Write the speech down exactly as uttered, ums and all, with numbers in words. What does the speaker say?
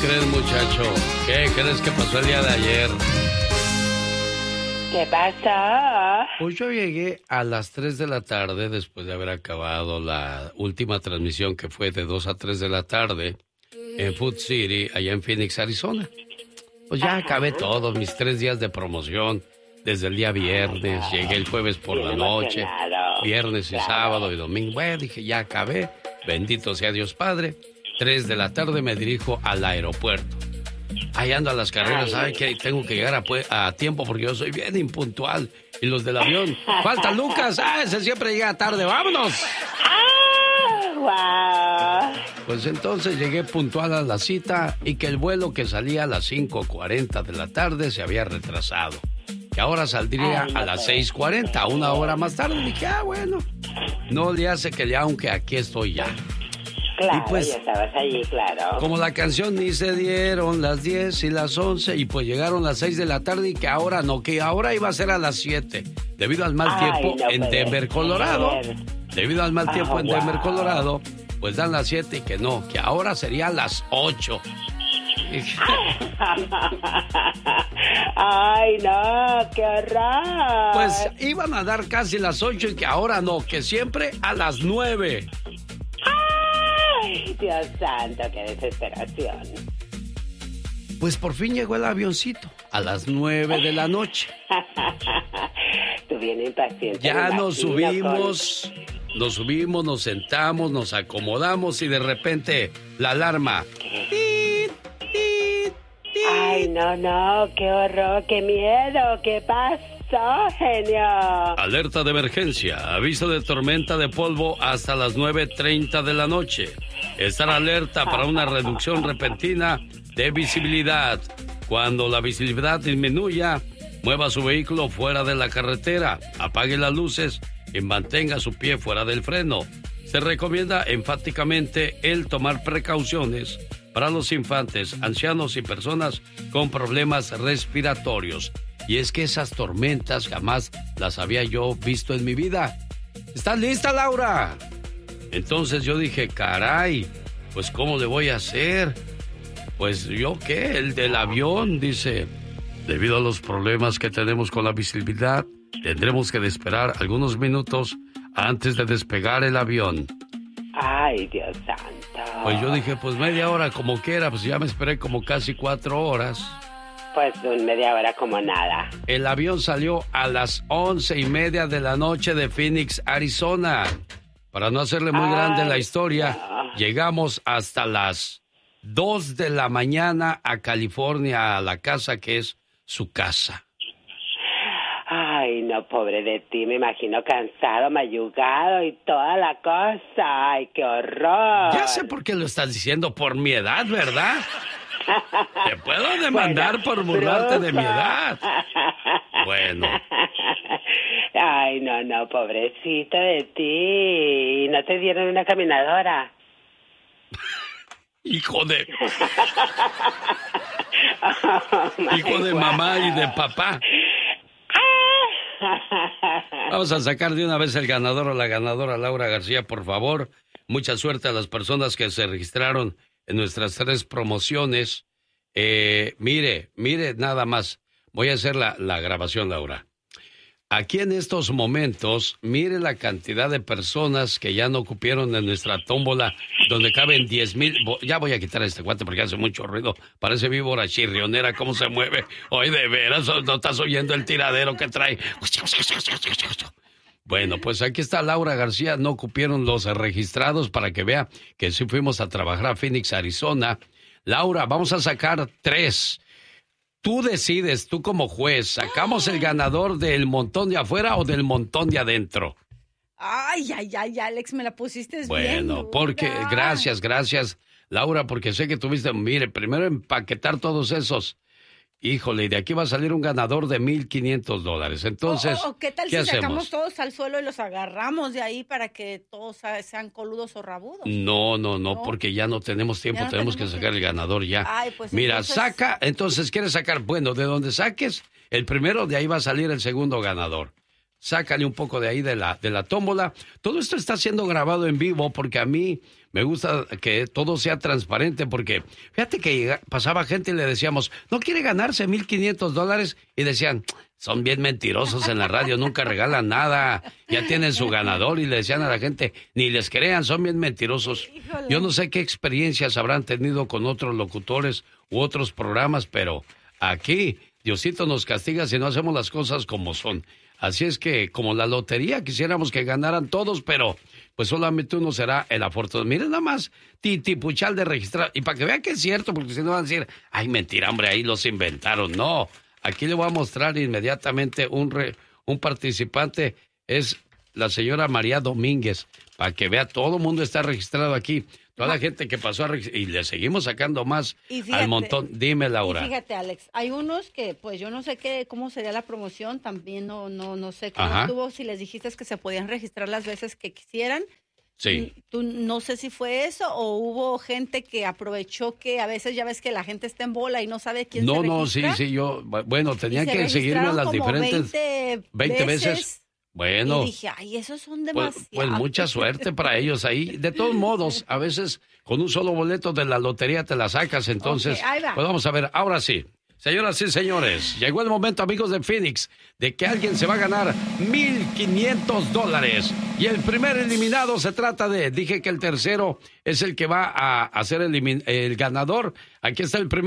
crees, muchacho? ¿Qué crees que pasó el día de ayer? ¿Qué pasó? Pues yo llegué a las tres de la tarde después de haber acabado la última transmisión que fue de dos a tres de la tarde en Food City, allá en Phoenix, Arizona. Pues ya acabé todos mis tres días de promoción desde el día viernes, llegué el jueves por la noche, viernes y sábado y domingo. Bueno, dije, ya acabé, bendito sea Dios Padre. Tres de la tarde me dirijo al aeropuerto. Ahí ando a las carreras, ¿sabe que tengo que llegar a, a tiempo porque yo soy bien impuntual? Y los del avión, falta Lucas, ah, ese siempre llega tarde, vámonos. ¡Ah, wow! Pues entonces llegué puntual a la cita y que el vuelo que salía a las cinco cuarenta de la tarde se había retrasado. Que ahora saldría Ay, no a las seis cuarenta, una hora más tarde. Y dije, ah, bueno, no le hace que ya, aunque aquí estoy ya. Claro, y pues, ya estabas allí, claro. Como la canción ni se dieron las diez y las once y pues llegaron las seis de la tarde y que ahora no, que ahora iba a ser a las siete. Debido al mal Ay, tiempo no en Denver, Colorado. Debido al mal tiempo oh, en Denver, wow. Colorado, pues dan las siete y que no, que ahora sería las ocho. Ay, no, qué horror. Pues iban a dar casi las ocho y que ahora no, que siempre a las nueve. Ay, Dios santo, qué desesperación. Pues por fin llegó el avioncito a las nueve de la noche. Tú bien impaciente. Ya nos subimos, con... nos subimos, nos sentamos, nos acomodamos y de repente la alarma. ¿Qué? Ay, no, no, qué horror, qué miedo, qué pasó, genio. Alerta de emergencia, aviso de tormenta de polvo hasta las nueve treinta de la noche. Estar alerta para una reducción repentina de visibilidad. Cuando la visibilidad disminuya, mueva su vehículo fuera de la carretera, apague las luces y mantenga su pie fuera del freno. Se recomienda enfáticamente el tomar precauciones para los infantes, ancianos y personas con problemas respiratorios. Y es que esas tormentas jamás las había yo visto en mi vida. ¿Estás lista, Laura? Entonces yo dije, caray, pues ¿cómo le voy a hacer? Pues yo qué, el del avión, dice, debido a los problemas que tenemos con la visibilidad, tendremos que esperar algunos minutos antes de despegar el avión. Ay, Dios santo. Pues yo dije, pues media hora como quiera, pues ya me esperé como casi cuatro horas. Pues media hora como nada. El avión salió a las once y media de la noche de Phoenix, Arizona. Para no hacerle muy Ay, grande la historia, no. Llegamos hasta las dos de la mañana a California, a la casa que es su casa. Ay, no, pobre de ti, me imagino cansado, mayugado y toda la cosa. Ay, qué horror. Ya sé por qué lo estás diciendo, por mi edad, ¿verdad? Te puedo demandar bueno, por burlarte de mi edad. Bueno. Ay, no, no, pobrecito de ti. ¿No te dieron una caminadora? Hijo de... oh, Hijo de God. Mamá y de papá. Vamos a sacar de una vez el ganador o la ganadora, Laura García, por favor. Mucha suerte a las personas que se registraron en nuestras tres promociones. Eh, mire, mire nada más. Voy a hacer la, la grabación, Laura. Aquí en estos momentos, mire la cantidad de personas que ya no cupieron en nuestra tómbola, donde caben diez mil. Ya voy a quitar este guante porque hace mucho ruido. Parece víbora chirrionera, cómo se mueve. Hoy de veras, no estás oyendo el tiradero que trae. Bueno, pues aquí está Laura García. No cupieron los registrados para que vea que sí fuimos a trabajar a Phoenix, Arizona. Laura, vamos a sacar tres. Tú decides, tú como juez, ¿sacamos el ganador del montón de afuera o del montón de adentro? Ay, ay, ay, Alex, me la pusiste bien. Bueno, porque, gracias, gracias, Laura, porque sé que tuviste, mire, primero empaquetar todos esos. Híjole, y de aquí va a salir un ganador de mil quinientos dólares. Entonces, o, o, ¿qué tal ¿qué si hacemos? Sacamos todos al suelo y los agarramos de ahí para que todos sean coludos o rabudos? No, no, no, no, porque ya no tenemos tiempo, no tenemos, tenemos que sacar tiempo. El ganador ya. Ay, pues mira, entonces... saca, entonces, ¿quieres sacar? Bueno, de donde saques el primero, de ahí va a salir el segundo ganador. sácale un poco de ahí de la, de la tómbola. Todo esto está siendo grabado en vivo porque a mí me gusta que todo sea transparente porque fíjate que llega, pasaba gente y le decíamos, ¿no quiere ganarse mil quinientos dólares? Y decían, son bien mentirosos en la radio, nunca regalan nada, ya tienen su ganador. Y le decían a la gente, ni les crean, son bien mentirosos. Híjole. Yo no sé qué experiencias habrán tenido con otros locutores u otros programas, pero aquí Diosito nos castiga si no hacemos las cosas como son. Así es que, como la lotería, quisiéramos que ganaran todos, pero pues solamente uno será el afortunado. Miren nada más, titipuchal de registrar. Y para que vean que es cierto, porque si no van a decir, ay, mentira, hombre, ahí los inventaron. No, aquí le voy a mostrar inmediatamente un, re, un participante, es la señora María Domínguez, para que vea, todo el mundo está registrado aquí. Toda la gente que pasó a registrar, y le seguimos sacando más fíjate, al montón. Dime, Laura. Y fíjate, Alex, hay unos que, pues yo no sé qué, cómo sería la promoción, también no, no, no sé cómo Ajá. estuvo, si les dijiste que se podían registrar las veces que quisieran. Sí. Tú, no sé si fue eso o hubo gente que aprovechó que a veces ya ves que la gente está en bola y no sabe quién no, se registra. No, no, sí, sí, yo, bueno, tenían que seguirme las diferentes veinte veces. veces. Bueno, y dije, ay, esos son pues, demasiados. pues mucha suerte para ellos ahí. De todos modos, a veces con un solo boleto de la lotería te la sacas, entonces, okay, pues vamos a ver, ahora sí. Señoras y señores, llegó el momento, amigos de Phoenix, de que alguien se va a ganar mil quinientos dólares. Y el primer eliminado se trata de, dije que el tercero es el que va a, a ser el, el ganador. Aquí está el primer.